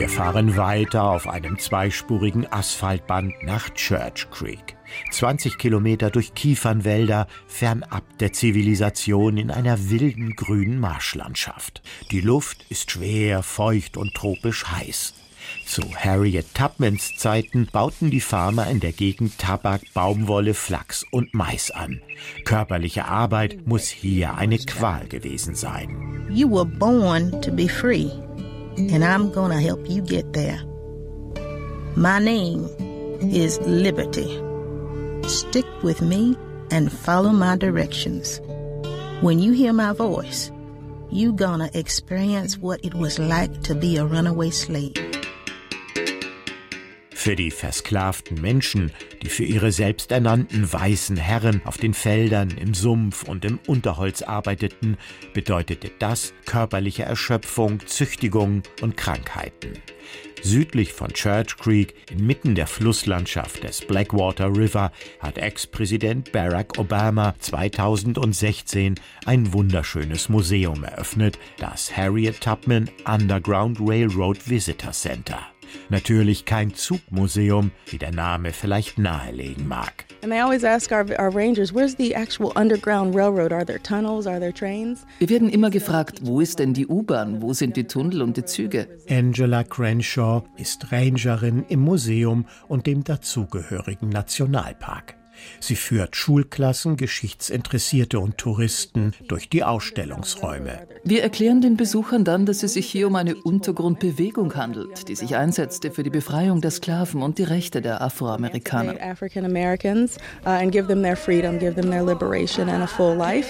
Wir fahren weiter auf einem zweispurigen Asphaltband nach Church Creek. 20 Kilometer durch Kiefernwälder, fernab der Zivilisation in einer wilden grünen Marschlandschaft. Die Luft ist schwer, feucht und tropisch heiß. Zu Harriet Tubmans Zeiten bauten die Farmer in der Gegend Tabak, Baumwolle, Flachs und Mais an. Körperliche Arbeit muss hier eine Qual gewesen sein. You were born to be free, and I'm gonna help you get there. My name is Liberty. Stick with me and follow my directions. When you hear my voice, you gonna experience what it was like to be a runaway slave. Für die versklavten Menschen, die für ihre selbsternannten weißen Herren auf den Feldern, im Sumpf und im Unterholz arbeiteten, bedeutete das körperliche Erschöpfung, Züchtigung und Krankheiten. Südlich von Church Creek, inmitten der Flusslandschaft des Blackwater River, hat Ex-Präsident Barack Obama 2016 ein wunderschönes Museum eröffnet, das Harriet Tubman Underground Railroad Visitor Center. Natürlich kein Zugmuseum, wie der Name vielleicht nahelegen mag. And they always ask our rangers, where's the actual underground railroad? Are there tunnels? Are there trains? Wir werden immer gefragt, wo ist denn die U-Bahn? Wo sind die Tunnel und die Züge? Angela Crenshaw ist Rangerin im Museum und dem dazugehörigen Nationalpark. Sie führt Schulklassen, Geschichtsinteressierte und Touristen durch die Ausstellungsräume. Wir erklären den Besuchern dann, dass es sich hier um eine Untergrundbewegung handelt, die sich einsetzte für die Befreiung der Sklaven und die Rechte der Afroamerikaner. African Americans and give them their freedom, give them their liberation and a full life.